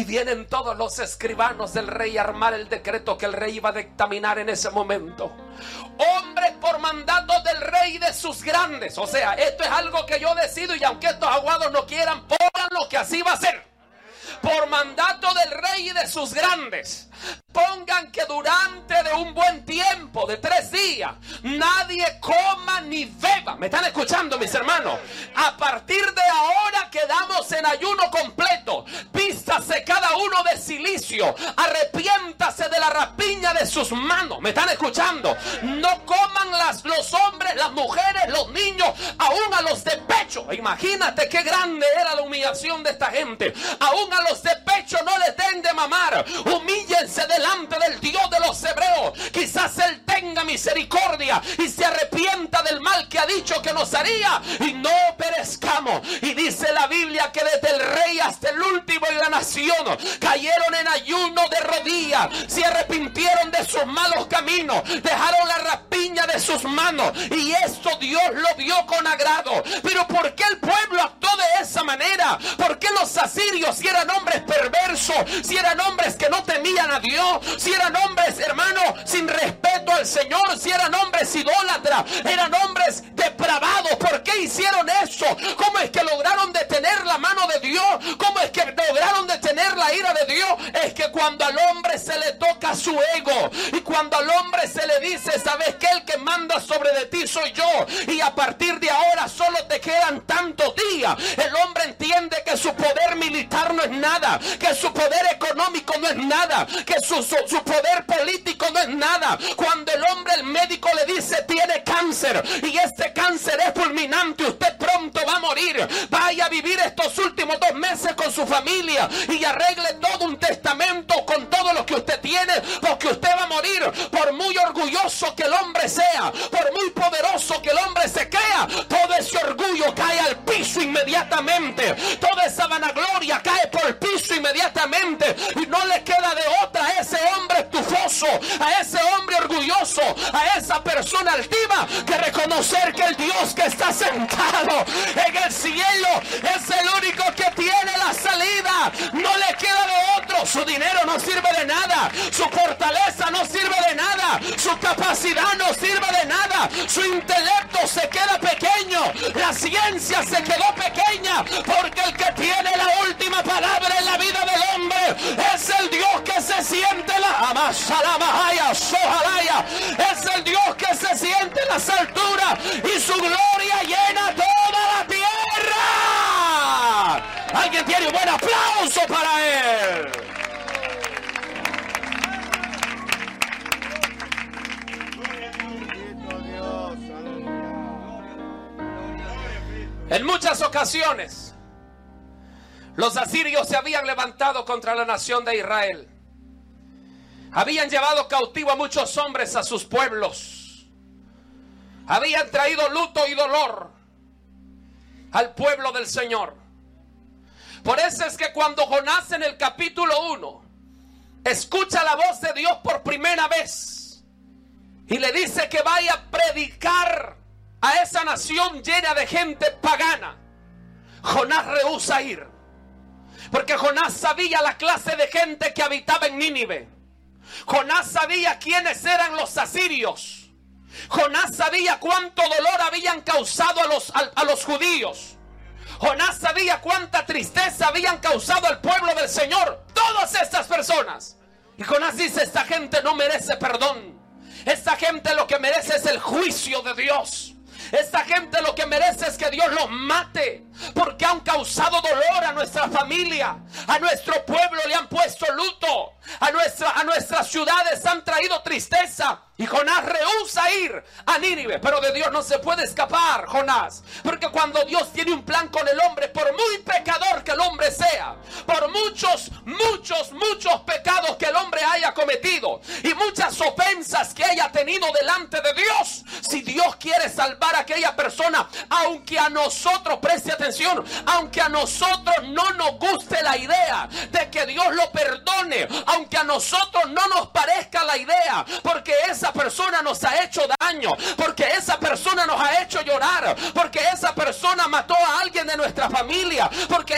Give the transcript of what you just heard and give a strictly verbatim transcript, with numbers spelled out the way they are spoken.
vienen todos los escribanos del rey a armar el decreto que el rey iba a dictaminar en ese momento. Hombres por mandato del rey y de sus grandes. O sea, esto es algo que yo decido, y aunque estos aguados no quieran, pongan lo que así va a ser. Por mandato del rey y de sus grandes, pongan que durante de un buen tiempo, de tres días, nadie coma ni beba. ¿Me están escuchando, mis hermanos? A partir de ahora quedamos en ayuno completo. Vístase cada uno de cilicio. Arrepiéntase de la rapiña de sus manos. ¿Me están escuchando? No coman las, los hombres, las mujeres, los niños, aún a los de pecho. Imagínate qué grande era la humillación de esta gente. Aún a los de pecho no les den de mamar. Humíllense delante del Dios de los hebreos. Quizás Él tenga misericordia y se arrepienta del mal que ha dicho que nos haría, y no perezcamos. Y dice la Biblia que desde el rey hasta el último y la nación cayeron en ayuno de rodillas, se arrepintieron de sus malos caminos, dejaron la rapiña de sus manos, y esto Dios lo vio con agrado. Pero ¿por qué el pueblo actuó de esa manera? ¿Por qué los asirios, si eran hombres perversos, si eran hombres que no temían a Dios, si eran hombres, hermano, sin respeto al Señor, si eran hombres idólatras, eran hombres depravados, ¿por qué hicieron eso? ¿Cómo es que lograron detener la mano de Dios? ¿Cómo es que lograron detener la ira de Dios? Es que cuando al hombre se le toca su ego, y cuando al hombre se le dice, ¿sabes qué? El que manda sobre de ti soy yo, y a partir de ahora solo te quedan tantos días. El hombre entiende que su poder militar no es nada, que su poder económico no es nada, que su, su, su poder político no es nada. Cuando el hombre, el médico le dice tiene cáncer, y este cáncer es fulminante, usted pronto va a morir, vaya a vivir estos últimos dos meses con su familia y arregle todo un testamento con todo lo que usted tiene, porque usted va a morir. Por muy orgulloso que el hombre sea, por muy poderoso que el hombre se crea, todo ese orgullo cae al piso inmediatamente, toda esa vanagloria cae por el piso inmediatamente, y no le queda de otra a ese hombre estufoso, a ese hombre orgulloso, a esa persona altiva, que reconocer que el Dios que está sentado en el cielo es el único que tiene la salida. No le queda de otro. Su dinero no sirve de nada, su fortaleza no sirve de nada, su capacidad no sirve de nada, su intelecto se queda pequeño, la ciencia se quedó pequeña, porque el que tiene la última palabra en la vida del hombre es el Dios que se siente la amasalamahaya, sojalaya, es el Dios que se siente en las alturas, y su gloria llena toda la tierra. Alguien tiene un buen aplauso para Él. En muchas ocasiones los asirios se habían levantado contra la nación de Israel. Habían llevado cautivo a muchos hombres a sus pueblos. Habían traído luto y dolor al pueblo del Señor. Por eso es que cuando Jonás en el capítulo uno escucha la voz de Dios por primera vez y le dice que vaya a predicar a esa nación llena de gente pagana, Jonás rehúsa ir, porque Jonás sabía la clase de gente que habitaba en Nínive. Jonás sabía quiénes eran los asirios. Jonás sabía cuánto dolor habían causado a los, a, a los judíos. Jonás sabía cuánta tristeza habían causado al pueblo del Señor, todas estas personas. Y Jonás dice, esta gente no merece perdón. Esta gente lo que merece es el juicio de Dios. Esta gente lo que merece es que Dios los mate, porque han causado dolor a nuestra familia, a nuestro pueblo le han puesto luto, a, nuestra, a nuestras ciudades han traído tristeza. Y Jonás rehúsa ir a Nínive, pero de Dios no se puede escapar Jonás, porque cuando Dios tiene un plan con el hombre, por muy pecador que el hombre sea, por muchos, muchos, muchos pecados que el hombre haya cometido y muchas ofensas que haya tenido delante de Dios, si Dios quiere salvar a aquella persona, aunque a nosotros, preste atención, aunque a nosotros no nos guste la idea de que Dios lo perdone, aunque a nosotros no nos parezca la idea, porque esa persona nos ha hecho daño, porque esa persona nos ha hecho llorar, porque esa persona mató a alguien de nuestra familia, porque